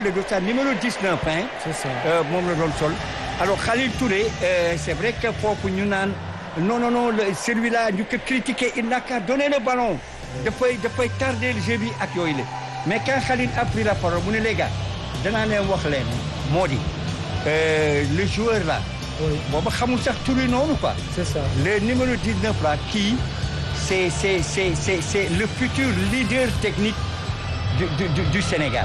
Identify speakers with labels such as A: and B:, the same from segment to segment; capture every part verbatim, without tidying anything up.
A: le dossard numéro dix-neuf hein.
B: C'est ça.
A: Euh, moom la doon sol alors Khalil Touré euh, c'est vrai que foofu ñu naan non non non celui-là ñu ko critiqué il n'a qu'à donner le ballon dafay dafay tarder le jeu bi ak yooyu la mais quand Khalil a pris la parole mu ne les gars danaa leen wax leen moo di le joueur là
B: oui
A: booba xamul sax turi noonu quoi
B: c'est ça
A: le numéro dix-neuf là kii c'est c'est c'est c'est c'est le futur leader technique du du du, du Sénégal.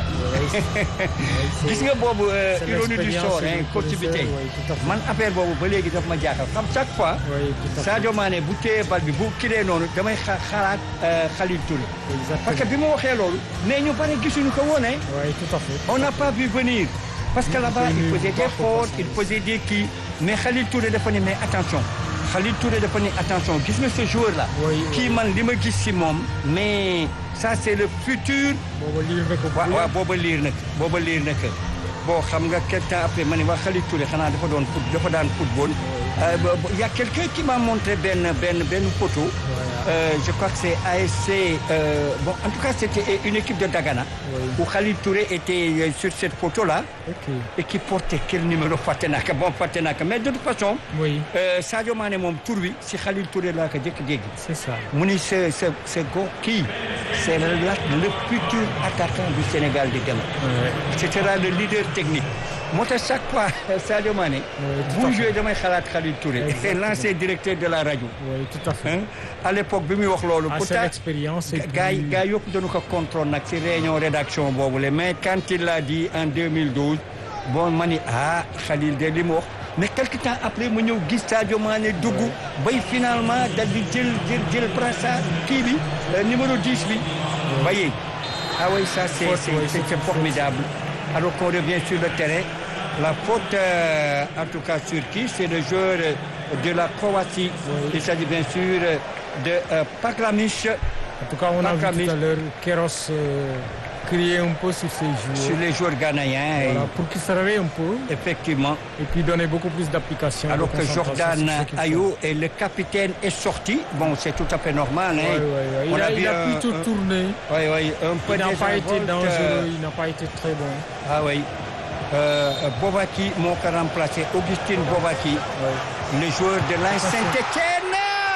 A: gis nga boobu ironie du sort hein coach bi tey man affaire boobu ba léegi daf ma jaaxal xam chaque fois. Sadio Mané bu téye bal bi bu kilee noonu damay xa xalaat Khalil Touré. parce que bi mu waxee loolu. mais ñu bari gisuñu ko woon hein.
B: oui tout à fait.
A: on n'a pas vu venir. parce que là-bas il faisait des fautes il faisait des kii mais Khalil Touré dafa ne mais attention. Khalil Touré dafa ne attention gis nga ce joueur là. kii man li ma gis si moom. mais ça c'est le futur.
B: booba liir na ko.
A: waaw waaw booba liir na booba liir na ko bon xam nga quelque temps après ma ne waa Khalil Touré xanaa dafa doon foot dafa daan football. il y a quelqu'un qui m'a montré benn benn benn photo. Euh, je crois que c'est A S C euh, bon en tout cas c'était une équipe de Dagana. Oui. Où Khalil Touré était sur cette photo là.
B: Okay.
A: Et qui portait quel numéro fàtte naa ko bon fàtte naa ko mais de toute façon.
B: oui
A: euh, Sadio Mané moom tur wi si Khalil Touré laa ko jëkk dégg.
B: c'est ça
A: mu ni ce ce ce go kii c'est le le futur attaquant du Sénégal di dem. ce sera le leader technique. moo tax chaque fois Sadio Mané. bu joué damay xalaat Khalil Touré. c'est l'ancien directeur de la radio.
B: oui tout à fait.
A: Hein? À l'époque bi muy wax loolu.
B: à cette expérience et puis
A: gars yi gars yëpp dañu ko contrôle nag ci réunion rédaction boobu la mais quand il l'a dit en deux mille douze bon ma ni ah Khalil de li mu wax mais quelque temps après mu ñëw gis Sadio Mané dugg bay finalement dal di jël jël jël brassard kii bi numéro dix bi. ba yéeg ah oui ça c'est c'est c'est formidable. Alors qu'on revient sur le terrain, la faute, euh, en tout cas sur qui? C'est le joueur de la Croatie. Oui. Il s'agit bien sûr de euh, Paklamish.
B: En tout cas, on Paklamish. a vu tout à l'heure Kéros euh, crier un peu sur ces joueurs.
A: Sur les joueurs ghanéens.
B: Voilà,
A: et...
B: pour qu'ils se réveillent un peu.
A: Effectivement.
B: Et puis donner beaucoup plus d'application.
A: Alors que Jordan Ayew et le capitaine est sorti. Bon, c'est tout à fait normal. Hein.
B: Oui, oui, oui. Il, a, il a plutôt un, tourné.
A: Oui, oui. Un peu
B: il n'a pas été dangereux, il n'a pas été très bon.
A: Ah oui. Euh, Bobaki, mon cas remplacé, Augustine Bobaki, oui. Le joueur de l'A S Saint-Étienne.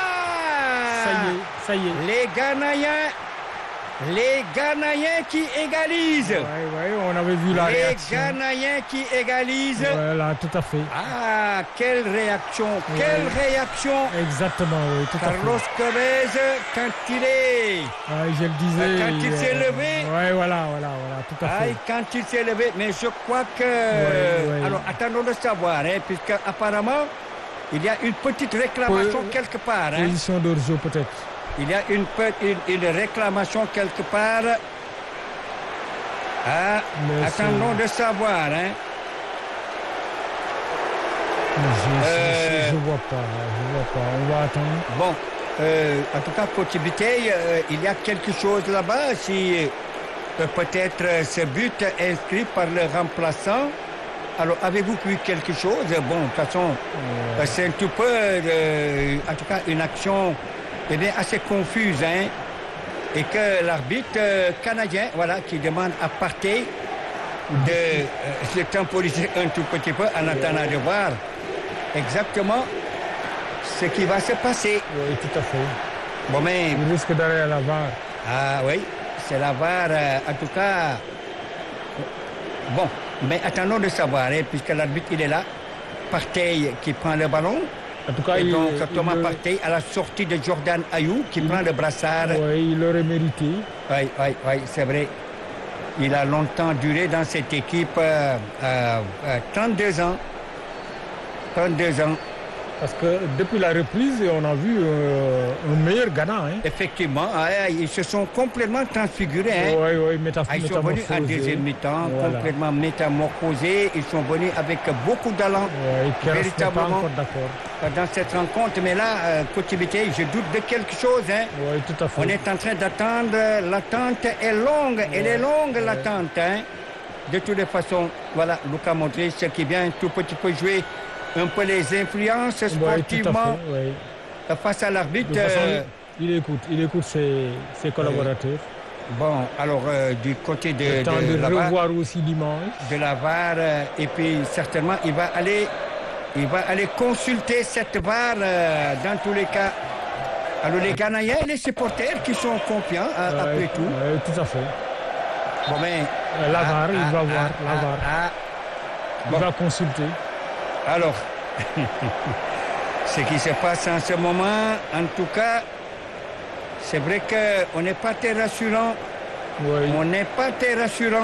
B: Ça y est, ça y est.
A: Les Ghanéens, les Ghanéens qui égalisent.
B: Oui, oui, on avait vu la
A: les
B: réaction.
A: Les Ghanéens qui égalisent.
B: Voilà, tout à fait.
A: Ah, quelle réaction, oui. Quelle réaction.
B: Exactement, oui, tout
A: Carlos
B: à fait.
A: Carlos Queiroz, quand il est...
B: Ah, je le disais.
A: Quand il, il s'est euh... levé.
B: Oui, voilà, voilà, voilà, tout à fait.
A: Ah, quand il s'est levé, mais je crois que... Oui, oui. Alors, attendons de savoir, hein, puisque apparemment, il y a une petite réclamation Pour... quelque part. Hein.
B: Position d'orzo peut-être.
A: Il y a une, une, une réclamation quelque part. Ah,
B: mais
A: attendons de savoir. Hein.
B: Je, euh, je, je vois pas, je vois pas. On va attendre.
A: Bon, euh, en tout cas, Coach Biteye, euh, il y a quelque chose là-bas. Si euh, peut-être ce but inscrit par le remplaçant. Alors, avez-vous vu quelque chose? Bon, de toute façon, euh... c'est un tout peu, euh, en tout cas, une action eh bien, assez confuse. Hein, et que l'arbitre euh, canadien, voilà, qui demande à partir de euh, se temporiser un tout petit peu en attendant de voir exactement ce qui va se passer.
B: Oui, tout à fait.
A: Bon, mais...
B: Il risque d'aller à la V A R.
A: Ah oui, c'est la V A R, euh, en tout cas... Bon, mais attendons de savoir, hein, puisque l'arbitre, il est là. Partey qui prend le ballon.
B: En tout cas,
A: et
B: il,
A: donc, Thomas
B: il,
A: Partey à la sortie de Jordan Ayew qui il, prend le brassard.
B: Oui, il l'aurait mérité.
A: Oui, oui, oui, c'est vrai. Il a longtemps duré dans cette équipe, euh, euh, euh, trente-deux ans. trente-deux ans.
B: Parce que depuis la reprise, on a vu euh, un meilleur Ghana. Hein.
A: Effectivement, ils se sont complètement transfigurés. Hein.
B: Oui, oui, méta-
A: Ils sont venus en deuxième mi-temps, voilà. Complètement métamorphosés. Ils sont venus avec beaucoup d'allant,
B: oui,
A: véritablement, dans cette rencontre. Mais là, euh, Coach Biteye, je doute de quelque chose. Hein.
B: Oui, tout à fait.
A: On est en train d'attendre. L'attente est longue. Oui, elle est longue, oui. L'attente. Hein. De toutes les façons, voilà, Luka Modric, ce qui vient un tout petit peu jouer un peu les influences sportivement
B: oui,
A: oui. Face à l'arbitre.
B: Euh... Il écoute, il écoute ses, ses collaborateurs.
A: Oui, Bon, alors euh, du côté de,
B: Le temps
A: de,
B: de,
A: la V A R,
B: revoir aussi l'image.
A: de la V A R, euh, et puis certainement il va aller, il va aller consulter cette V A R euh, dans tous les cas. Alors les Ghanéens et les supporters qui sont confiants hein,
B: Ouais,
A: après tout.
B: ouais, tout à fait.
A: Bon ben,
B: Euh, La V A R,
A: ah,
B: il
A: ah,
B: va
A: ah,
B: voir, la V A R.
A: ah, ah.
B: Il
A: Bon.
B: va consulter.
A: Alors, ce qui se passe en ce moment, en tout cas, c'est vrai qu'on n'est pas très rassurant.
B: Oui.
A: On n'est pas très rassurant.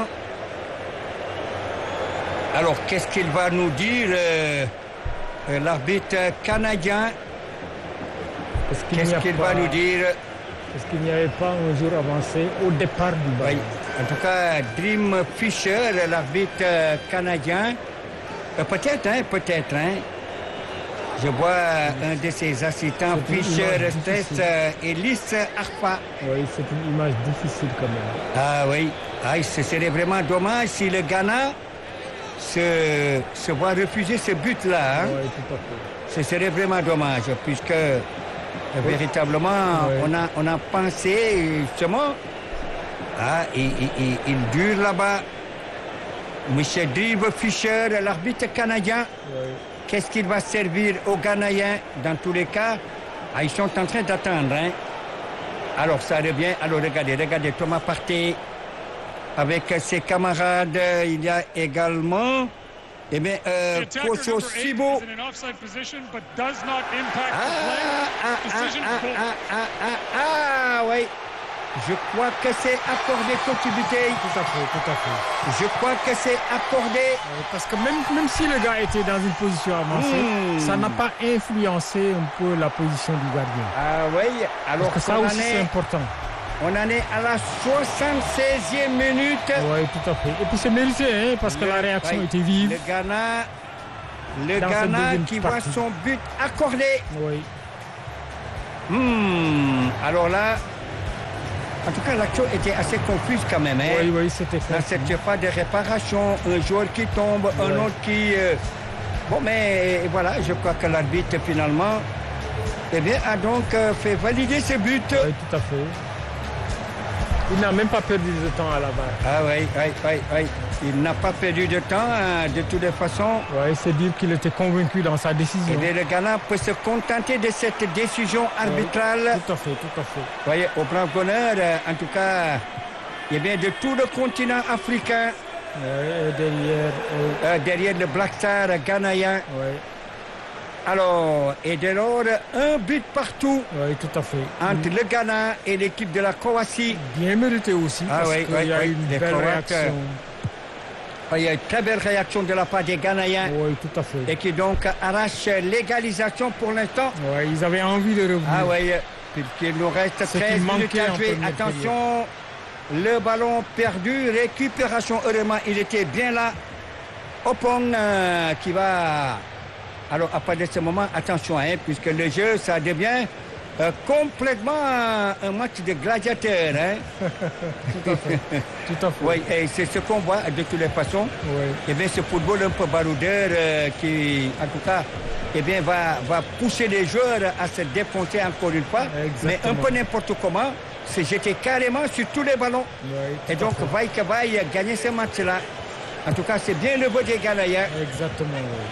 A: Alors, qu'est-ce qu'il va nous dire, euh, euh, l'arbitre canadien?
B: Est-ce qu'il n'y
A: Qu'est-ce
B: a
A: qu'il
B: pas-
A: va nous dire?
B: Est-ce qu'il n'y avait pas un jour avancé au départ du bal?
A: Oui. En tout cas, Dream Fisher, l'arbitre euh, canadien, euh, peut-être, hein, peut-être, hein. Je vois un de ses assistants,
B: C'est une
A: Fisher
B: image
A: Stress,
B: difficile.
A: euh, Ellis Arpa.
B: Oui, c'est une image difficile quand même.
A: Ah oui, ah, ce serait vraiment dommage si le Ghana se, se voit refuser ce but-là. Hein.
B: Oui, tout à fait.
A: Ce serait vraiment dommage, puisque euh, véritablement,
B: Oui.
A: on, a, on a pensé justement, ah, il, il, il- il dure là-bas. Monsieur Drive Fisher, l'arbitre canadien,
B: Oui.
A: qu'est-ce qu'il va servir aux Ghanéens dans tous les cas? Ah, ils sont en train d'attendre. Hein. Alors ça revient. Alors regardez, regardez Thomas Partey avec ses camarades. Il y a également eh bien, euh,
C: The attacker
A: Koso
C: number eight
A: Sibo.
C: is in an offside position but does not impact
A: Ah,
C: the play.
A: ah, ah,
C: Decision
A: ah,
C: called.
A: ah, ah, ah, ah, oui. Je crois que c'est accordé, Coach Butey.
B: Tout à fait, tout à fait.
A: Je crois que c'est accordé.
B: Euh, Parce que même, même si le gars était dans une position avancée,
A: Hmm.
B: ça n'a pas influencé un peu la position du gardien.
A: Ah oui, alors
B: Parce que ça
A: qu'on
B: aussi
A: en
B: c'est
A: est,
B: important.
A: on en est à la soixante-seizième minute.
B: Oui, tout à fait. Et puis c'est mérité, hein, parce que la réaction
A: Oui,
B: était vive.
A: Le Ghana, le
B: Dans cette
A: Ghana
B: deuxième
A: qui voit
B: partie.
A: son but accordé.
B: Oui.
A: Hmm, alors là, en tout cas, l'action était assez confuse quand même. Hein.
B: Oui, oui, c'était
A: Dans
B: fait.
A: cette pas de réparation, un joueur qui tombe, un
B: Ouais.
A: autre qui... euh, Bon, mais voilà, je crois que l'arbitre finalement eh bien, a donc euh, fait valider ce but.
B: Oui, tout à fait. Il n'a même pas perdu de temps à la barre.
A: Ah oui, oui, oui, oui. Il n'a pas perdu de temps, hein, de toutes les façons.
B: Oui, c'est dire qu'il était convaincu dans sa décision.
A: Eh bien, le Ghana peut se contenter de cette décision arbitrale.
B: Tout à fait, tout à fait.
A: Vous voyez, au brave honneur, euh, en tout cas, eh bien, de tout le continent africain,
B: Oui, et derrière, euh,
A: euh, derrière le Black Star ghanéen.
B: oui,
A: Alors, et dès lors, un but partout
B: oui, tout à fait.
A: entre le Ghana et l'équipe de la Croatie.
B: Bien mérité aussi,
A: Ah
B: parce
A: oui,
B: qu'il
A: oui,
B: y a
A: oui,
B: eu une
A: les
B: belle
A: Croates,
B: réaction.
A: Il y a une très belle réaction de la part des Ghanéens
B: Oui, tout à fait.
A: et qui donc arrache l'égalisation pour l'instant.
B: Oui, ils avaient envie de revenir.
A: Ah oui, puisqu'il nous reste
B: Ce qui
A: treize minutes
B: manquait
A: à
B: en
A: jouer.
B: première
A: Attention, le ballon perdu, récupération. Heureusement, il était bien là. Opong euh, qui va... Alors, à partir de ce moment, attention, hein, puisque le jeu, ça devient euh, complètement un, un match de gladiateurs. Hein.
B: Tout à fait. Tout à fait.
A: Oui, et c'est ce qu'on voit de toutes les façons.
B: Oui.
A: Eh bien, ce football un peu baroudeur euh, qui, en tout cas, eh bien, va, va pousser les joueurs à se défoncer encore une fois.
B: Exactement.
A: Mais un peu n'importe comment, c'est jeter carrément sur tous les ballons.
B: Oui, tout
A: Et
B: à
A: donc,
B: fait.
A: vaille que vaille, gagner ce match-là. En tout cas, c'est bien le beau des Ghanéens.
B: Exactement, oui.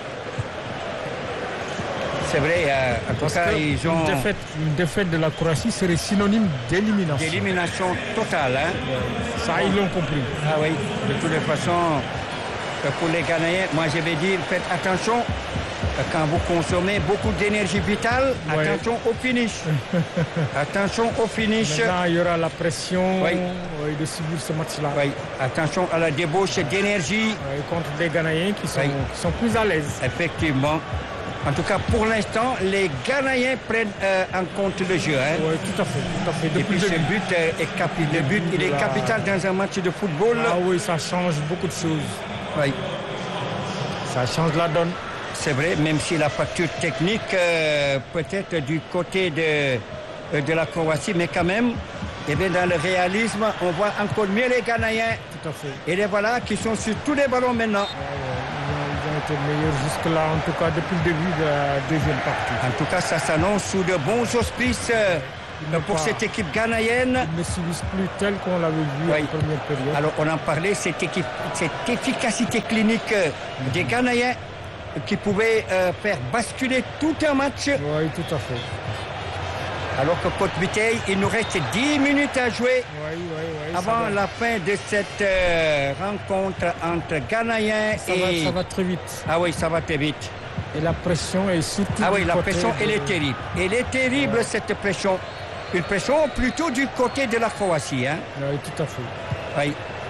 A: C'est vrai, euh, en tout
B: Parce
A: cas,
B: que
A: ils
B: une,
A: ont
B: défaite, une défaite de la Croatie serait synonyme d'élimination.
A: d'élimination totale. Hein.
B: Ça, ils l'ont compris.
A: Ah oui, de toutes les façons, euh, pour les Ghanéens, moi je vais dire, faites attention, euh, quand vous consommez beaucoup d'énergie vitale,
B: Ouais.
A: attention au finish. Attention au finish.
B: Maintenant, il y aura la pression
A: Oui.
B: oui, de subir ce match-là.
A: Oui, attention à la débauche d'énergie,
B: Oui, contre des Ghanéens qui sont,
A: Oui.
B: qui sont plus à l'aise.
A: effectivement. En tout cas, pour l'instant, les Ghanéens prennent euh, en compte le jeu. Hein.
B: Oui, tout à fait, tout à fait.
A: Et
B: Depuis
A: puis
B: le
A: ce
B: début.
A: but euh, est, capi- le but, il est
B: Là.
A: capital dans un match de football.
B: Ah oui, ça change beaucoup de choses.
A: Oui.
B: Ça change la donne.
A: C'est vrai, même si la facture technique euh, peut-être du côté de, euh, de la Croatie, mais quand même, eh bien, dans le réalisme, on voit encore mieux les Ghanéens.
B: Tout à fait.
A: Et les voilà qui sont sur tous les ballons maintenant.
B: Ah ouais, ils, ont, ils ont été meilleurs jusque-là, en tout cas depuis le début de la deuxième partie.
A: En tout cas, ça s'annonce sous de bons auspices. Euh, pour
B: pas,
A: cette équipe ghanéenne.
B: Ils ne subissent plus tel qu'on l'avait vu
A: Oui.
B: en première période.
A: Alors, on en parlait, cette, équipe, cette efficacité clinique euh, des Ghanéens qui pouvait euh, faire basculer tout un match.
B: Oui, tout à fait.
A: Alors que Côte-Biteille, il nous reste dix minutes à jouer
B: Oui, oui, oui.
A: avant
B: ça va,
A: la fin de cette euh, rencontre entre Ghanéens
B: ça,
A: et...
B: va, ça va très vite.
A: Ah oui, ça va très vite.
B: Et la pression est surtout.
A: Ah oui,
B: du
A: la
B: côté
A: pression,
B: de-
A: elle est terrible. Elle est terrible, cette pression. Une pression plutôt du côté de la Croatie. Hein.
B: Oui, tout à fait.
A: Oui.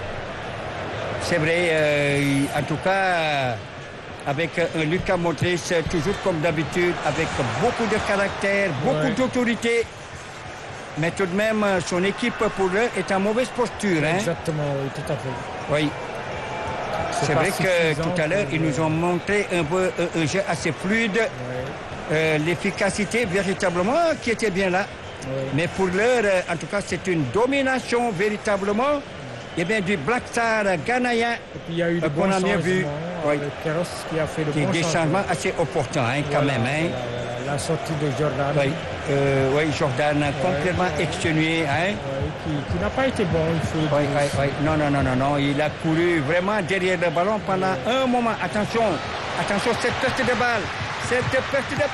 A: C'est vrai, euh, en tout cas, euh, avec euh, Luka Modric, euh, toujours comme d'habitude, avec beaucoup de caractère, beaucoup
B: Ouais.
A: d'autorité. Mais tout de même, euh, son équipe, pour eux, est en mauvaise posture. Hein.
B: Exactement, oui, tout à fait.
A: Oui. C'est
B: pas
A: vrai que
B: suffisant
A: tout à l'heure,
B: pour,
A: ils nous ont montré un, peu, un, un jeu assez fluide,
B: Ouais,
A: euh, l'efficacité véritablement qui était bien là.
B: ouais.
A: Mais pour l'heure, euh, en tout cas, c'est une domination véritablement eh bien, du Black Star ghanéen
B: Et puis il y a eu
A: Euh,
B: de
A: qu'on
B: bons
A: a bien
B: changements
A: vu. Oui.
B: avec Keros qui a fait le
A: qui
B: bon
A: est des
B: changement.
A: changements assez opportuns hein, quand
B: Voilà,
A: même. Hein.
B: voilà, voilà. La sortie de Jordan,
A: Oui, euh, oui, Jordan complètement
B: ouais.
A: exténué. Hein.
B: ouais, qui, qui n'a pas été bon, il faut le
A: Oui,
B: dire.
A: oui, oui. Non, non, non, non, non. Il a couru vraiment derrière le ballon pendant un moment. Attention, attention, cette perte de balle. Cette perte de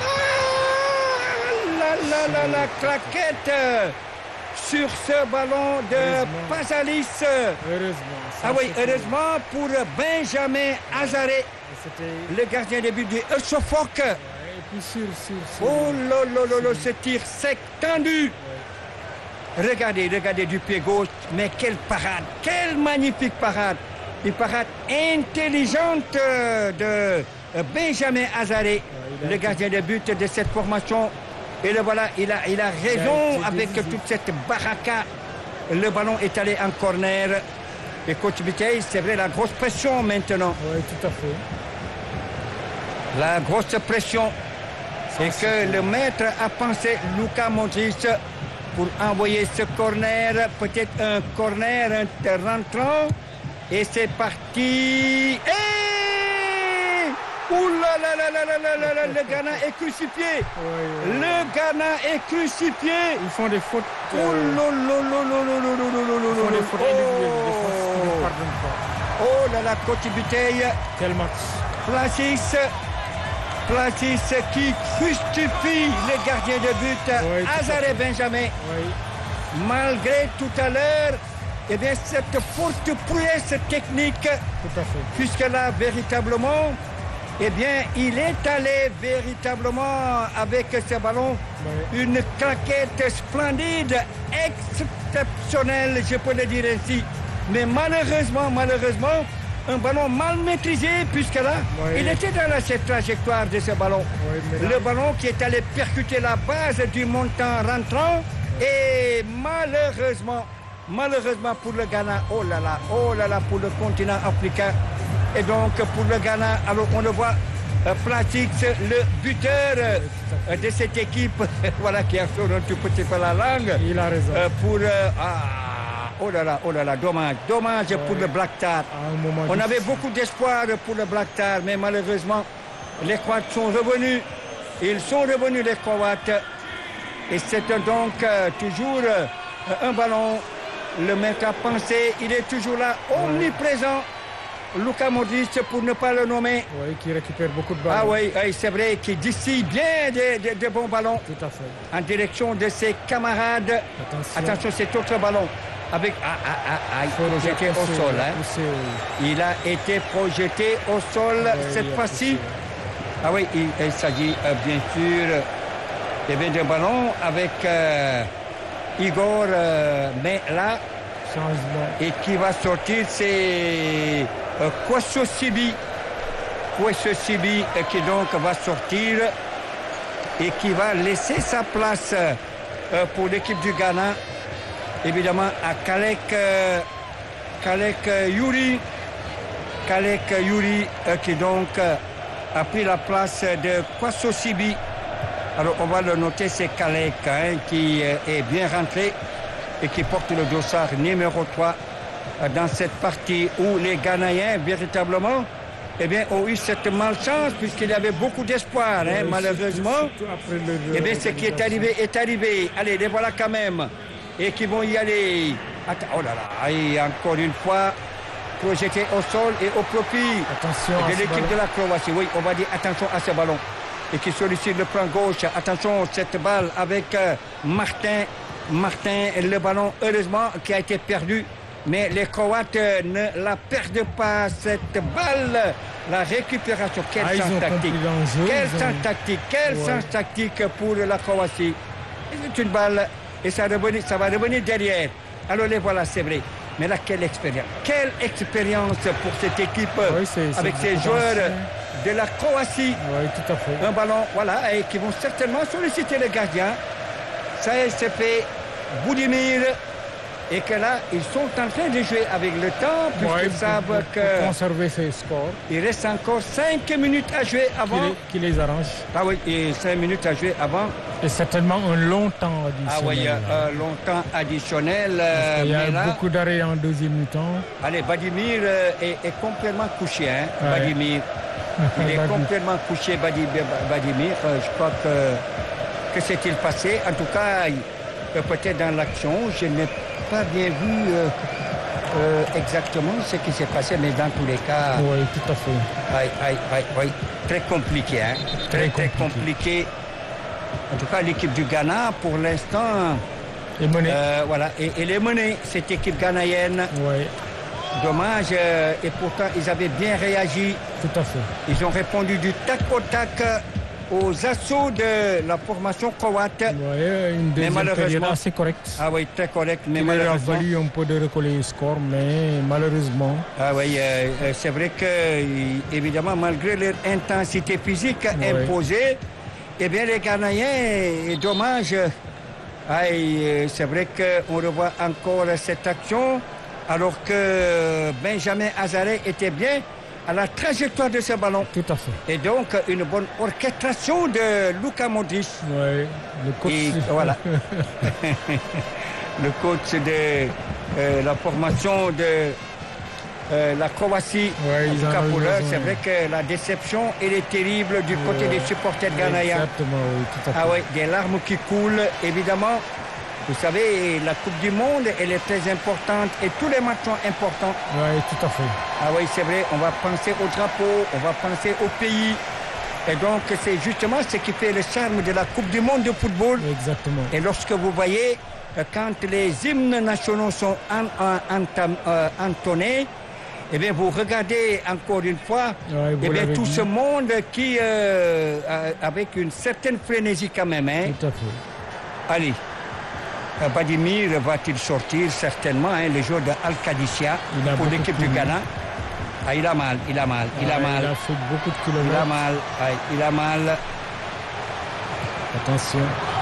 A: balle. La, la, la, la claquette sur ce ballon de
B: Heureusement.
A: Pazalis.
B: Heureusement. ça,
A: Ah oui,
B: c'était-
A: heureusement pour Benjamin Hazaré,
B: C'était.
A: le gardien de but du Suffolk.
B: Ouais, et puis sur. sur, sur
A: Oh là là là là, ce tir sec, tendu. Regardez, regardez du pied gauche, mais quelle parade, quelle magnifique parade. Une parade intelligente euh, de euh, Benjamin Hazaré,
B: il a
A: le
B: été-
A: gardien de but de cette formation. Et le voilà, il a, il a raison
B: été
A: avec
B: décisif.
A: toute cette baraka. Le ballon est allé en corner. Et coach Biteille, c'est vrai, la grosse pression maintenant.
B: Oui, tout à fait.
A: La grosse pression. Et que le maître a pensé, Luka Modric, pour envoyer ce corner, peut-être un corner un rentrant. Et c'est parti. Et ouh là là là là là là là là, le Ghana est crucifié.
B: Ouais, ouais.
A: Le Ghana est crucifié.
B: Ils font des fautes.
A: Oh
B: euh,
A: là là là là là là là là là
B: Ils font
A: là
B: des fautes individuelles, des fautes qui ne
A: Oh.
B: pardonnent pas.
A: Oh là là, coach Biteille.
B: Quel match.
A: Placis, Placis qui justifie le gardien de but,
B: Oui, tout à
A: Hazaré
B: fait.
A: Benjamin.
B: Oui,
A: Malgré tout à l'heure, eh bien, cette forte prouesse technique,
B: tout à fait.
A: puisque là, véritablement, eh bien, il est allé véritablement avec ce ballon,
B: Oui.
A: une claquette splendide, exceptionnelle, je peux le dire ainsi. Mais malheureusement, malheureusement, un ballon mal maîtrisé, puisque là,
B: Oui.
A: il était dans la, cette trajectoire de ce ballon.
B: Oui, mais là-
A: Le ballon qui est allé percuter la base du montant rentrant. Et malheureusement, malheureusement pour le Ghana, oh là là, oh là là, pour le continent africain. Et donc pour le Ghana, alors on le voit, euh, Platix, le buteur euh, de cette équipe, voilà, qui a fait un tout petit peu la langue.
B: Il a raison.
A: Euh, pour, euh, ah, oh là là, oh là là, dommage, dommage pour le Black Tar.
B: À un moment
A: On avait
B: difficile.
A: beaucoup d'espoir pour le Black Tar, mais malheureusement, les Croates sont revenus. Ils sont revenus, les Croates. Et c'est donc euh, toujours euh, un ballon. Le maître a pensé, il est toujours là, omniprésent. Luka Modric, pour ne pas le nommer.
B: Oui, qui récupère beaucoup de balles.
A: Ah oui, oui, c'est vrai qu'il distille bien de, de- de bons ballons
B: Tout à fait.
A: en direction de ses camarades.
B: Attention.
A: Attention, cet autre ballon. Avec, ah, ah, ah, ah,
B: Faut
A: projeté
B: bien
A: au
B: pousser,
A: sol. Hein.
B: pousser, oui.
A: Il a été projeté au sol
B: Ouais,
A: cette
B: il a
A: fois-ci.
B: poussé.
A: Ah oui, il, il s'agit euh, bien sûr eh bien, d'un ballon avec euh, Igor euh, mais là,
B: Changement.
A: et qui va sortir, c'est euh, Kwaso Sibi. Kwaso Sibi euh, qui donc va sortir et qui va laisser sa place euh, pour l'équipe du Ghana, évidemment à Kalek, euh, Kalek euh, Yuri. Kalek Yuri euh, qui donc euh, a pris la place de Kwaso Sibi. Alors on va le noter, c'est Kalek hein, qui euh, est bien rentré et qui porte le dossard numéro trois euh, dans cette partie où les Ghanéens véritablement eh bien, ont eu cette malchance puisqu'il y avait beaucoup d'espoir, hein,
B: Oui,
A: malheureusement.
B: surtout- surtout après le-
A: Eh bien, ce qui est arrivé est arrivé. Allez, les voilà quand même. Et qui vont y aller. Attends, oh là là, et encore une fois, projeté au sol et au profit
B: Attention à
A: de
B: ce
A: l'équipe
B: ballon.
A: de la Croatie. Oui, on va dire attention à ce ballon. Et qui sollicite le plan gauche. Attention, cette balle avec euh, Martin. Martin, le ballon, heureusement, qui a été perdu. Mais les Croates euh, ne la perdent pas, cette balle. La récupération, quel
B: Ah, ils
A: sens
B: ont
A: tactique.
B: compris l'enjeu,
A: Quel
B: ils ont-
A: sens tactique, quel
B: Ouais.
A: sens tactique pour la Croatie. C'est une balle et ça, revenir, ça va revenir derrière. Alors les voilà, c'est vrai. Mais là, quelle expérience. Quelle expérience pour cette équipe
B: Oui, c'est- c'est
A: avec ces
B: beaucoup
A: joueurs
B: d'anciens.
A: de la Croatie.
B: Oui, tout à fait.
A: Un ballon, voilà, et qui vont certainement solliciter le gardien. Ça y est, c'est fait. Boudimir. Et que là, ils sont en train de jouer avec le temps, puisqu'ils
B: Ouais,
A: savent
B: pour, pour
A: qu'il
B: conserver ses scores,
A: reste encore cinq minutes à jouer
B: qui
A: avant.
B: les, qui les arrange.
A: Ah oui, et cinq minutes à jouer avant.
B: Et certainement un long temps
A: Ah oui,
B: additionnel. là.
A: euh, longtemps additionnel. euh,
B: Il y a
A: mais là,
B: beaucoup d'arrêts en deuxième mi-temps.
A: allez, Badimir euh, est, est complètement couché, hein,
B: Ouais.
A: Badimir. Il est
B: Badi-
A: complètement couché, Badi- Badimir. Euh, je crois que, que s'est-il passé? En tout cas, il- euh, peut-être dans l'action, je n'ai pas bien vu euh, euh, exactement ce qui s'est passé, mais dans tous les cas,
B: Oui, tout à fait.
A: aïe, aïe, aïe, aïe, très compliqué, hein, très,
B: Très
A: très compliqué. En tout cas, l'équipe du Ghana, pour l'instant,
B: Et mené.
A: euh, voilà, et elle est menée, cette équipe ghanéenne.
B: Oui,
A: Dommage, euh, et pourtant ils avaient bien réagi.
B: tout à fait.
A: Ils ont répondu du tac au tac euh, aux assauts de la formation croate.
B: Oui, une deuxième
A: malheureusement-
B: période assez correcte.
A: Ah oui, très correct, mais
B: Il leur a
A: malheureusement.
B: fallu un peu de recoller le score, mais malheureusement,
A: Ah oui, euh, euh, c'est vrai que, euh, évidemment, malgré leur intensité physique
B: Ouais.
A: imposée, eh bien, les Ghanéens, et dommage, euh, aïe, euh, c'est vrai qu'on revoit encore cette action, alors que Benjamin Hazaré était bien à la trajectoire de ce ballon.
B: tout à fait.
A: Et donc, une bonne orchestration de Luka Modric.
B: Oui, le coach.
A: Et voilà. Le coach de euh, la formation de euh, la Croatie.
B: Ouais,
A: en
B: ils
A: tout
B: en
A: cas,
B: ont
A: pour l'heure,
B: raison.
A: c'est vrai que la déception, elle est terrible du côté
B: Ouais.
A: des supporters ghanéens.
B: Exactement, oui, tout à fait.
A: Ah oui, des larmes qui coulent, évidemment. Vous savez, la Coupe du Monde, elle est très importante et tous les matchs sont importants.
B: Oui, tout à fait.
A: Ah oui, c'est vrai, on va penser au drapeau, on va penser au pays. Et donc, c'est justement ce qui fait le charme de la Coupe du Monde de football.
B: Exactement.
A: Et lorsque vous voyez, euh, quand les hymnes nationaux sont en- en- entam- euh, entonnés, eh bien, vous regardez encore une fois,
B: Ouais, vous
A: eh bien,
B: l'avez
A: tout
B: dit.
A: ce monde qui, euh, euh, avec une certaine frénésie quand même, hein.
B: Tout à fait.
A: Allez, euh, Badimir va-t-il sortir certainement, hein, le joueur de Al-Qadissia
B: Il a
A: pour
B: beaucoup
A: l'équipe
B: de
A: du
B: coups.
A: Ghana. Ah, il a mal, il a mal, il a
B: Ouais,
A: mal,
B: Il a fait beaucoup de
A: il a
B: kilomètres.
A: mal, ouais, il a mal.
B: Attention.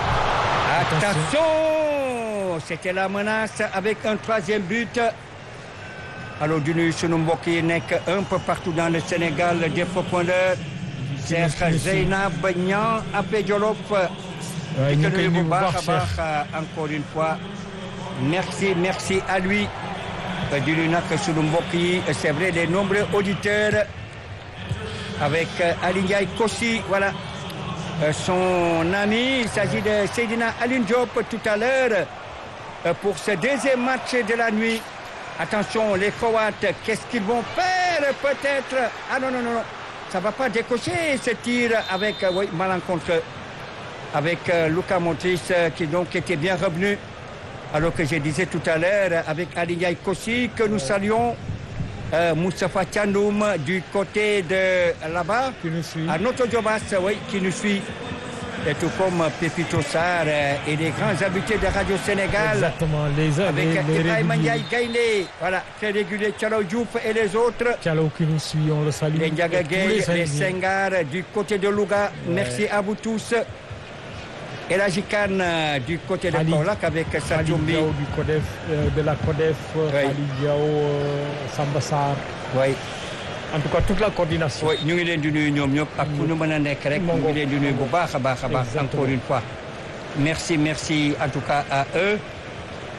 A: Attention, c'était la menace avec un troisième but. Alors, du nu sunu mbokk yi nekk un peu partout dans le Sénégal des profondeurs. Cheikh Zeynab Niang Appé Jolof.
B: Ouais, ñu
A: di
B: ngi
A: ko
B: koy
A: nuyu bu
B: nuyu bu
A: baax a
B: baax,
A: baax
B: Cheikh.
A: encore une fois. Merci, merci à lui. di nuyu nag sunu mbokk yi c'est vrai les nombreux auditeurs avec euh, Ali Ndiaye Kossi, voilà. Euh, son ami, il s'agit de Seydina Aline Diop tout à l'heure euh, pour ce deuxième match de la nuit. Attention, les Croates, qu'est-ce qu'ils vont faire peut-être? Ah non, non, non, non, ça ne va pas décocher ce tir avec, euh, oui, malencontreux, avec euh, Luka Modric euh, qui donc était bien revenu. Alors que je disais tout à l'heure avec Ali Ndiaye Kossi que nous saluons euh, Moustapha Thiandoum du côté de là-bas.
B: Qui nous suit.
A: À notre Jobas, oui, qui nous suit. Et tout comme Pépito Sarr euh, et les grands habitués de Radio Sénégal.
B: Exactement. Les,
A: Avec
B: les, les
A: Ibrahima
B: réguliers.
A: Ndiaye Gaïndé, voilà, très régulier, Tchalo Diouf et les autres.
B: Diallo qui nous suit, on le salue.
A: Les Ndiaga
B: Et tous
A: Gueye, les
B: Sénégalais.
A: Senghar du côté de Louga. Merci à vous tous. Et la Jikane euh, du côté de
B: Ali-
A: Kaolack avec
B: Ali
A: Sadjoumbi.
B: Diao du CODEF, euh, de la CODEF,
A: Oui.
B: Ali Diao, euh, Samba Sarr.
A: Oui.
B: En tout cas, toute la coordination.
A: oui ñu ngi leen di nuyu ñoom ñëpp ak fu ñu mën a nekk rek ñu ngi leen di nuyu bu baax a baax a baax
B: Exactement.
A: encore une fois merci merci en tout cas à eux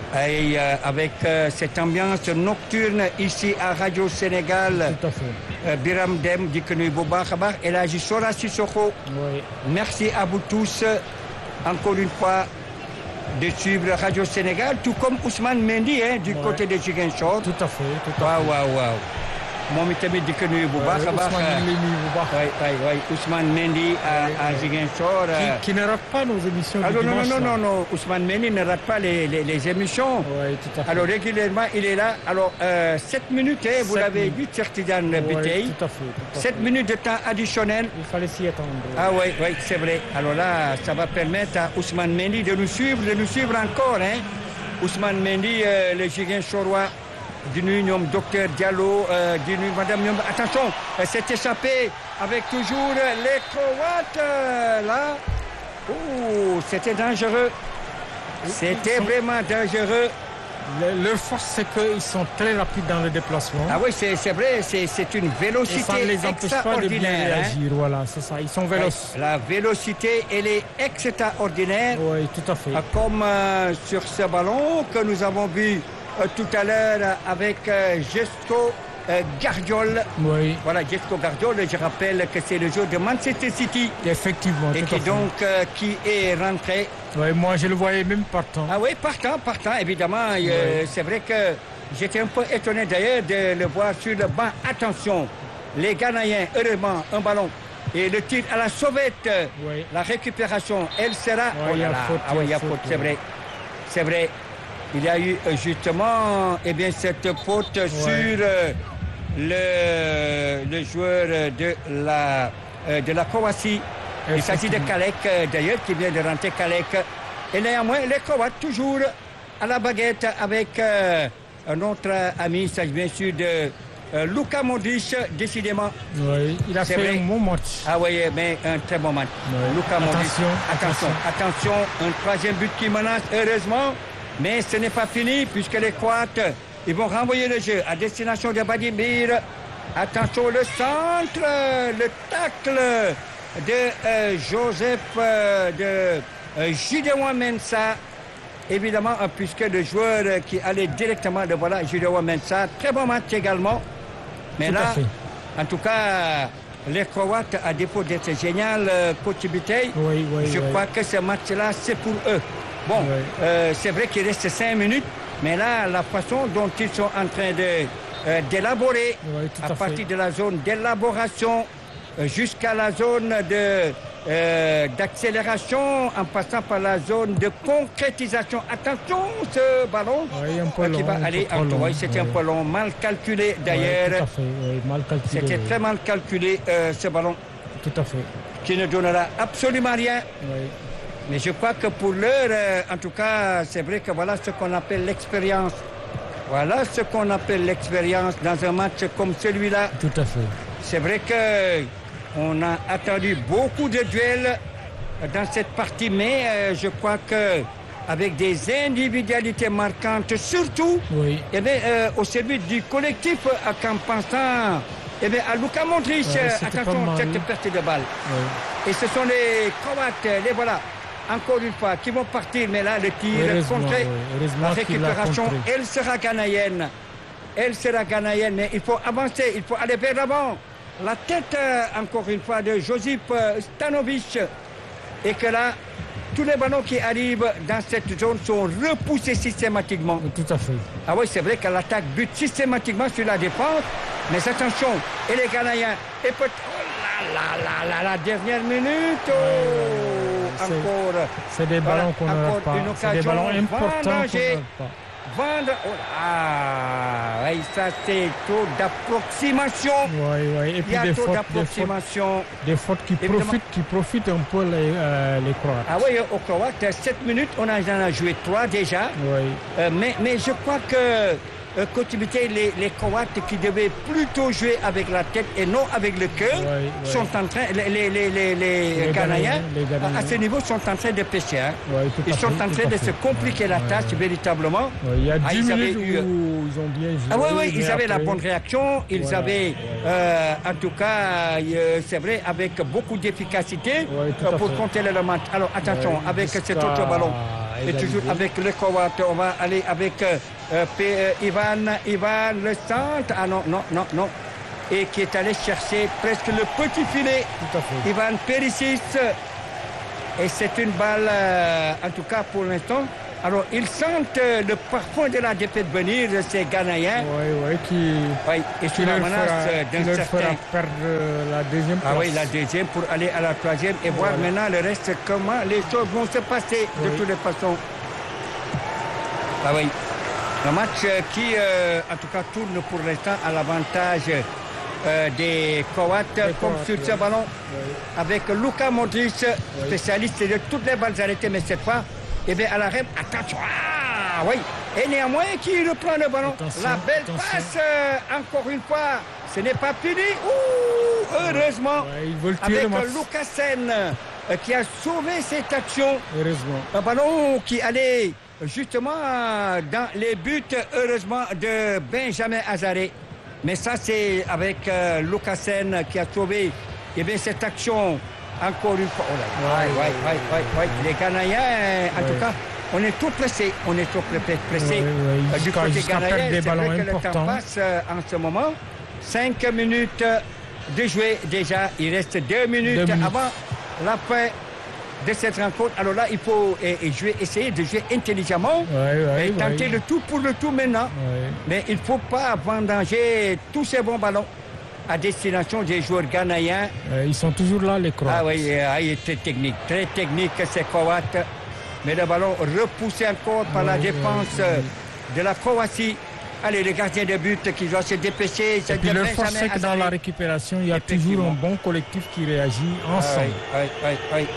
A: Et euh, avec euh, cette ambiance nocturne ici à Radio Sénégal,
B: tout à fait.
A: euh, Biram Dem di ko nuyu bu baax a baax El Hadji Sora Sissoko.
B: Oui.
A: Merci à vous tous encore une fois de suivre Radio Sénégal, tout comme Ousmane Mendy hein, du
B: Ouais.
A: côté de Ziguinchor.
B: Tout à fait, tout à
A: waaw
B: fait.
A: waaw waaw moom itamit di ko nuyu bu baax a baax.
B: Ousmane ñu ngi lay nuyu bu baax.
A: oui oui oui Ousmane Mendy à, à Ziguinchor.
B: Qui, qui ne rate pas nos émissions
A: Ah,
B: du
A: non, non,
B: dimanche.
A: non, non,
B: là.
A: non, Ousmane Mendy ne rate pas les, les, les émissions.
B: Oui, tout à fait.
A: Alors régulièrement, il est là. Alors, euh, sept minutes, hein, vous
B: Sept
A: l'avez
B: minutes.
A: dit, Cheikh Tidiane
B: Ouais,
A: Biteye.
B: tout à fait. Tout à
A: sept
B: fait.
A: minutes de temps additionnel.
B: Il fallait s'y attendre.
A: Ah oui, oui, c'est vrai. Alors là, ça va permettre à Ousmane Mendy de nous suivre, de nous suivre encore. Hein. Ousmane Mendy, euh, le Ziguinchorois, du nuyu ñoom docteur Diallo, euh, du nuyu madame ñoom. Attention, euh, c'est échappé avec toujours les Croates. euh, là, ouh, c'était dangereux. C'était vraiment dangereux.
B: Le- leur force, c'est qu'ils sont très rapides dans le déplacement.
A: Ah oui, c'est c'est vrai, c'est c'est une
B: Et
A: vélocité
B: ça ne les empêche pas de bien
A: extraordinaire. hein.
B: réagir. Voilà, c'est ça. Ils sont véloces.
A: La vélocité, elle est extraordinaire.
B: Oui, tout à fait.
A: Euh, Comme euh, sur ce ballon que nous avons vu euh, tout à l'heure euh, avec euh, Jesco euh, Gardiol.
B: Oui,
A: Voilà, Jesco Gardiol, je rappelle que c'est le joueur de Manchester City
B: effectivement.
A: et
B: tout
A: qui
B: à fait.
A: donc euh, qui est rentré.
B: Ouais, moi, je le voyais même partant.
A: Ah oui, partant, partant, évidemment. euh,
B: Ouais.
A: C'est vrai que j'étais un peu étonné d'ailleurs de le voir sur le banc. Attention, les Ghanéens, heureusement, un ballon. Et le tir à la sauvette,
B: Oui.
A: la récupération, elle sera...
B: Ouais,
A: oh
B: il y
A: là
B: a
A: là,
B: faute,
A: ah oui, il y a
B: faute,
A: faute, c'est
B: ouais.
A: vrai. C'est vrai. Il y a eu euh, justement eh bien, cette faute sur euh, le, le joueur de la, euh, de la Croatie. Il s'agit de Kalek, euh, d'ailleurs, qui vient de rentrer Kalek. Et néanmoins, les Croates, toujours à la baguette avec euh, un autre ami, il s'agit bien sûr de euh, Luka Modric, décidément.
B: Oui, il a
A: C'est
B: fait
A: vrai.
B: un bon match.
A: Ah oui, mais un très bon match.
B: Ouais.
A: Luka Modric.
B: Attention,
A: attention, attention, un troisième but qui menace, heureusement. Mais ce n'est pas fini, puisque les Croates, ils vont renvoyer le jeu à destination de Badimir. Attention, le centre, le tacle de euh, Joseph, euh, de euh, Gideon Mensah. Évidemment, euh, puisque le joueur euh, qui allait directement de voilà, Gideon Mensah. Très bon match également. Mais
B: Tout à
A: là,
B: fait.
A: en tout cas, les Croates, à défaut d'être génial, euh, coach Biteye,
B: Oui, oui,
A: je
B: oui.
A: crois que ce match-là, c'est pour eux. Bon,
B: Oui.
A: euh, c'est vrai qu'il reste cinq minutes, mais là, la façon dont ils sont en train de euh, d'élaborer,
B: Oui, tout
A: à,
B: à
A: partir
B: fait.
A: de la zone d'élaboration euh, jusqu'à la zone de euh, d'accélération, en passant par la zone de concrétisation. Attention, ce ballon
B: Oui, un peu
A: euh, qui
B: long,
A: va
B: un
A: aller
B: peu
A: en
B: trop long.
A: oui, c'était un
B: Oui.
A: peu long, mal calculé
B: Oui,
A: d'ailleurs.
B: tout à fait, oui, mal calculé.
A: C'était
B: oui.
A: très mal calculé, euh, ce ballon,
B: Tout à fait.
A: qui ne donnera absolument rien.
B: Oui.
A: Mais je crois que pour l'heure, euh, en tout cas, c'est vrai que voilà ce qu'on appelle l'expérience. Voilà ce qu'on appelle l'expérience dans un match comme celui-là.
B: Tout à fait.
A: C'est vrai que on a attendu beaucoup de duels dans cette partie, mais euh, je crois que avec des individualités marquantes, surtout
B: Oui.
A: eh bien, euh, au service du collectif, euh, en pensant eh bien, à Luka Modric.
B: Ouais, c'était
A: Attention,
B: pas mal.
A: cette perte de balle.
B: Oui.
A: Et ce sont les Croates, les voilà, encore une fois, qui vont partir. Mais là, le tir
B: Heureusement,
A: contré,
B: oui. Heureusement
A: la
B: qu'il l'a
A: récupération,
B: contré.
A: elle sera ghanéenne. Elle sera ghanéenne, mais il faut avancer, il faut aller vers l'avant. La tête, euh, encore une fois, de Josip euh, Stanovic. Et que là, tous les ballons qui arrivent dans cette zone sont repoussés systématiquement.
B: Tout à fait.
A: Ah oui, c'est vrai que l'attaque bute systématiquement sur la défense. Mais attention, et les Ghanéens, et peut oh là là là là, la dernière minute, oh,
B: C'est-
A: encore.
B: C'est des
A: Voilà,
B: ballons qu'on ne
A: encore
B: rate pas.
A: une
B: C'est des
A: occasion
B: ballons importants qu'on ne
A: vendangée.
B: rate pas.
A: Vendre, oh là, oui, ça c'est trop d'approximation.
B: Oui, oui. Et
A: Il
B: puis
A: y a
B: des
A: trop
B: fautes, des fautes,
A: d'approximation.
B: des fautes qui
A: Évidemment.
B: profitent, qui profitent un peu les, euh, les Croates.
A: Ah oui, au Croate, sept minutes, on en a joué trois déjà.
B: Oui.
A: Euh, mais, mais je crois que euh, Coach Biteye, les, les Croates qui devaient plutôt jouer avec la tête et non avec le cœur,
B: Ouais, ouais.
A: sont en train, les, les, les, les, les
B: Les
A: Ghanéens,
B: Ghanéens, les Ghanéens.
A: à, à ce niveau, sont en train de pêcher. Hein.
B: Ouais, tout
A: Ils
B: à
A: sont
B: fait,
A: en
B: tout
A: train
B: à
A: de
B: fait.
A: se compliquer la
B: Ouais,
A: tâche
B: ouais.
A: véritablement.
B: Ouais, il y a
A: Ah,
B: dix
A: ils avaient
B: minutes
A: eu-
B: où ils ont bien joué.
A: Ah oui, oui, ils
B: mais
A: avaient la
B: après-
A: bonne réaction, ils
B: Voilà,
A: avaient,
B: ouais.
A: euh, en tout cas, euh, c'est vrai, avec beaucoup d'efficacité
B: Ouais, tout
A: euh,
B: à
A: pour
B: fait.
A: contrôler le match. Alors attention,
B: Ouais,
A: avec cet
B: jusqu'à-
A: autre ballon. et toujours avec le Croate. On va aller avec euh, euh, Ivan, Ivan, le centre. Ah non, non, non, non. Et qui est allé chercher presque le petit filet.
B: Tout à fait.
A: Ivan Perisic. Et c'est une balle, euh, en tout cas pour l'instant. Alors, ils sentent euh, le parfum de la défaite venir de ces Ghanéens.
B: Oui, oui, qui,
A: oui, et sous
B: qui
A: la
B: leur
A: menace
B: fera,
A: d'un
B: leur
A: certain...
B: fera perdre la deuxième place.
A: Ah oui, la deuxième pour aller à la troisième et voilà. Voir maintenant le reste, comment les choses vont se passer oui. de toutes les façons. Ah oui, un match qui, euh, en tout cas, tourne pour l'instant à l'avantage euh, des Croates, comme Croates, sur oui. ce ballon, oui. avec Luka Modric, oui. spécialiste de toutes les balles arrêtées, mais cette fois, eh bien, à la rêve, attention, ah, oui, et néanmoins, qui reprend le ballon. Attention, la belle attention. passe, euh, encore une fois, ce n'est pas fini. Ouh, heureusement,
B: ouais,
A: avec Lukasen, euh, qui a sauvé cette action.
B: Heureusement.
A: Un ballon qui allait justement dans les buts, heureusement, de Benjamin Hazaré. Mais ça, c'est avec euh, Lukasen qui a sauvé eh bien, cette action. Encore une fois. Oh là, ouais, ouais, ouais, ouais, ouais. Les Ghanéens, en ouais. tout cas, on est tout pressés. On est tout pressés.
B: Ouais, ouais.
A: Du
B: côté
A: ghanéen,
B: des
A: c'est
B: ballons
A: vrai que
B: importants.
A: le temps passe euh, en ce moment. Cinq minutes de jouer déjà. Il reste deux minutes, deux minutes. avant la fin de cette rencontre. Alors là, il faut et, et jouer, essayer de jouer intelligemment
B: ouais, ouais,
A: et tenter
B: ouais.
A: le tout pour le tout maintenant.
B: Ouais.
A: Mais il ne faut pas vendanger tous ces bons ballons à destination des joueurs ghanéens.
B: Euh, ils sont toujours là, les Croates.
A: Ah oui, ah, il est très technique, très technique ces Croates. Mais le ballon repoussé encore par oui, la défense oui, oui. de la Croatie. Allez, le gardien de but qui doit se dépêcher.
B: Et puis le force, c'est que dans la récupération, il y a toujours un bon collectif qui réagit ensemble.
A: Ah oui, oui, oui. oui.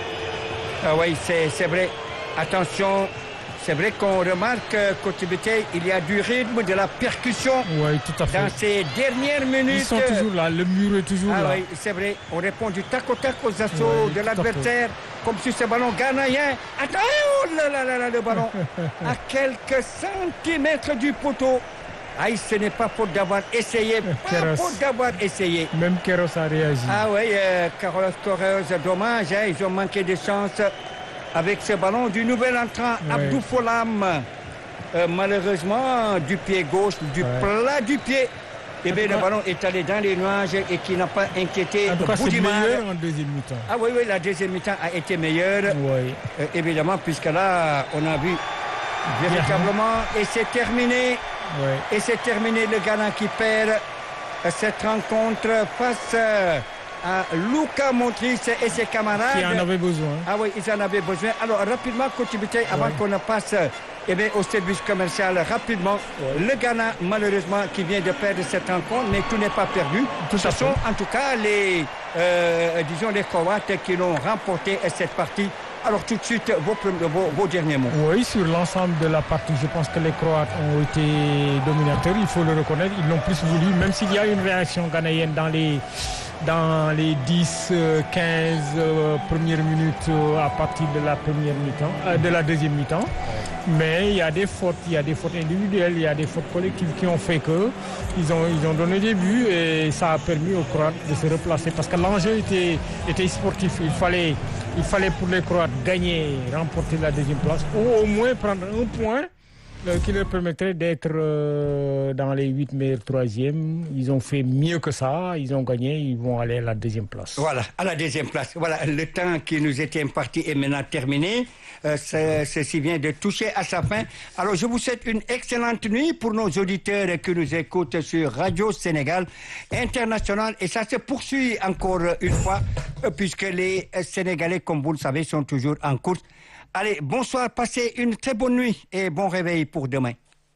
A: Ah oui, c'est, c'est vrai. Attention. C'est vrai qu'on remarque côté Butey, il y a du rythme, de la percussion.
B: Oui, tout à fait.
A: Dans ces dernières minutes.
B: Ils sont toujours là, le mur est toujours
A: ah,
B: là.
A: Oui, c'est vrai. On répond du tac au tac aux assauts
B: oui,
A: de l'adversaire, comme sur ce ballon ghanéen. Attends, oh là là là là, le ballon à quelques centimètres du poteau. Aïe, ce n'est pas faute d'avoir essayé, pas faute d'avoir essayé.
B: Même Kéros a réagi.
A: Ah oui, euh, Carlos Torres, dommage, hein, ils ont manqué de chance. Avec ce ballon du nouvel entrant, oui. Abdou Folam, euh, malheureusement, du pied gauche, du ouais. plat du pied. Et bien, le ballon est allé dans les nuages et qui n'a pas inquiété.
B: En tout cas, c'est meilleur en deuxième mi-temps.
A: Ah oui, oui, la deuxième mi-temps a été meilleure.
B: Oui.
A: Euh, évidemment, puisque là, on a vu véritablement, et c'est terminé. Oui. Et c'est terminé, le Ghana qui perd euh, cette rencontre face... Euh, à Luka Modric et ses camarades.
B: Qui en avaient besoin.
A: Ah oui, ils en avaient besoin. Alors, rapidement, Côte Butey, avant ouais. qu'on ne passe eh bien, au service commercial, rapidement, ouais. le Ghana, malheureusement, qui vient de perdre cette rencontre, mais tout n'est pas perdu. Tout Ce sont, en tout cas, les, euh, disons, les Croates qui l'ont remporté cette partie. Alors, tout de suite, vos, vos, vos derniers mots.
B: Oui, sur l'ensemble de la partie, je pense que les Croates ont été dominateurs, il faut le reconnaître. Ils l'ont plus voulu, même s'il y a une réaction ghanéenne dans les... dans les dix, quinze euh, premières minutes euh, à partir de la première mi-temps, euh, de la deuxième mi-temps. Mais il y a des fautes, il y a des fautes individuelles, il y a des fautes collectives qui ont fait que ils ont, ils ont donné des buts et ça a permis aux Croates de se replacer parce que l'enjeu était, était sportif. Il fallait, il fallait pour les Croates gagner, remporter la deuxième place ou au moins prendre un point qui leur permettrait d'être euh, dans les huit meilleurs troisièmes. Ils ont fait mieux que ça, ils ont gagné, ils vont aller à la deuxième place.
A: Voilà, à la deuxième place. Voilà, le temps qui nous était imparti est maintenant terminé. Euh, ceci vient de toucher à sa fin. Alors, je vous souhaite une excellente nuit pour nos auditeurs qui nous écoutent sur Radio Sénégal International. Et ça se poursuit encore une fois, puisque les Sénégalais, comme vous le savez, sont toujours en course. Allez, bonsoir, passez une très bonne nuit et bon réveil pour demain.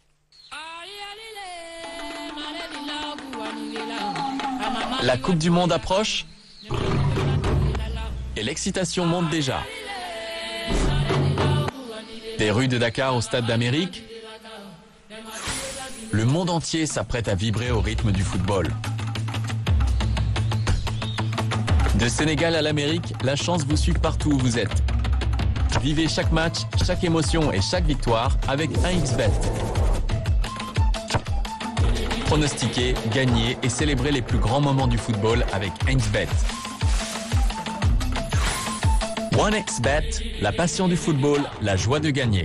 D: La Coupe du Monde approche et l'excitation monte déjà. Des rues de Dakar au Stade d'Amérique, le monde entier s'apprête à vibrer au rythme du football. De Sénégal à l'Amérique, la chance vous suit partout où vous êtes. Vivez chaque match, chaque émotion et chaque victoire avec un X bet. Pronostiquez, gagnez et célébrez les plus grands moments du football avec un X bet. OneXBet, la passion du football, la joie de gagner.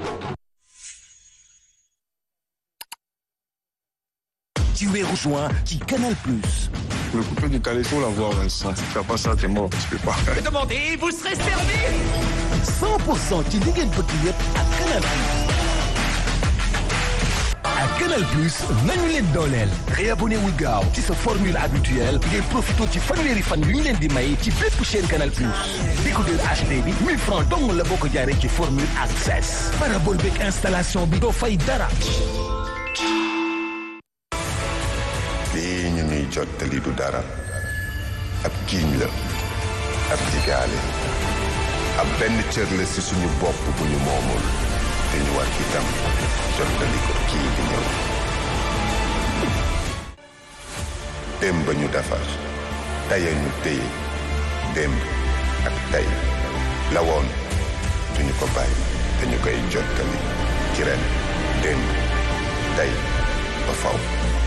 E: Tu es rejoint qui Canal Plus.
F: Le coupé du calais, faut l'avoir, Vincent. Si tu n'as pas ça, t'es mort. Tu peux pas.
G: Demandez, vous serez servi.
E: cent pour cent ci li ngeen bëgg yëpp ak Canal Plus. ak Canal Plus nañu leen dooleel. réabonné wul gaaw ci sa formule habituelle ngay profité ci fanweeri fan yu ñu leen di may ci bépp chaîne Canal Plus. décodeur H D bi mille francs dong la boo ko jaaree ci formule access. parabole beeg installation bi doo fay dara.
H: lii ñu ñuy jottali du dara ab kiiñ la ab digaale ab benn cër la ci suñu bopp bu ñu moomul te ñu war itam jottali ko kii di ñëw démb ñu defar taya ñu téye démb ak tey la woon duñu ko bàyyi te ñu koy jottali ci ren démb tey ba faw